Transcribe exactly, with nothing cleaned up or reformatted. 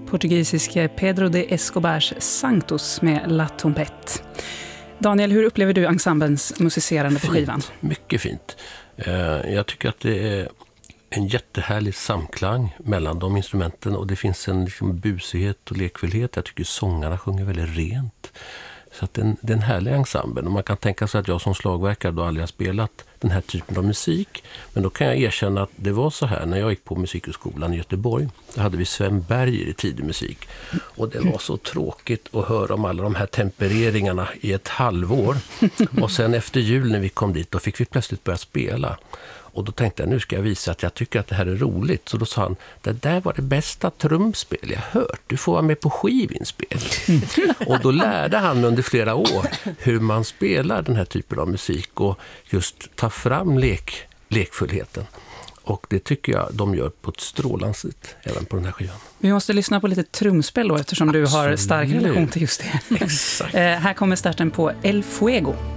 portugisiske Pedro de Escobars Sanctus med La Trompette. Daniel, hur upplever du ensemblens musicerande på skivan? Fint, mycket fint. Jag tycker att det är en jättehärlig samklang mellan de instrumenten och det finns en liksom busighet och lekfullhet. Jag tycker sångarna sjunger väldigt rent. Så att det är en, det är en härlig ensemble. Och man kan tänka sig att jag som slagverkare då aldrig har spelat den här typen av musik. Men då kan jag erkänna att det var så här när jag gick på musikhögskolan i Göteborg. Då hade vi Sven Berger i tidig musik. Och det var så tråkigt att höra om alla de här tempereringarna i ett halvår. Och sen efter jul när vi kom dit då fick vi plötsligt börja spela. Och då tänkte jag, nu ska jag visa att jag tycker att det här är roligt. Så då sa han, det där var det bästa trumspel jag hört. Du får vara med på skivinspel. Och då lärde han under flera år hur man spelar den här typen av musik. Och just ta fram lek, lekfullheten. Och det tycker jag de gör på ett strålande sätt även på den här skivan. Vi måste lyssna på lite trumspel då eftersom Absolut. Du har stark relation till just det. Exakt. eh, här kommer starten på El Fuego.